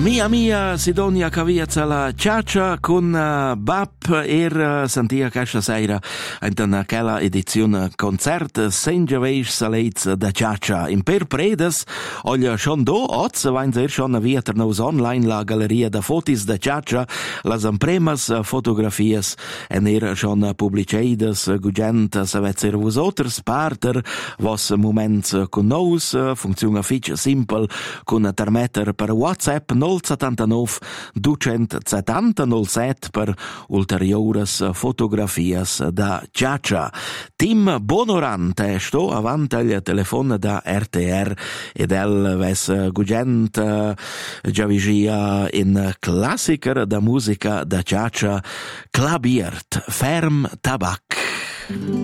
Mia mia Sidonia Caviazza la Ciaccia con Bap sentia cascia seira in quella edizione concert Sengiaveix Salets da Ciaccia in per predes oglia schon do oz vain ser schon vieter nos online la galleria da fotis da Ciaccia las impremas fotografias en era schon publiceidas gugent savet ser vos oters parter vos moments con nos funziona fitch simple con termeter per WhatsApp 079 270 07 per ulteriores fotografias da Ciaccia. Tim Bonorante sto avant il telefono da RTR ed el ves gugent giavigia in classiker da musica da Ciaccia Clabiert Ferm Tabac.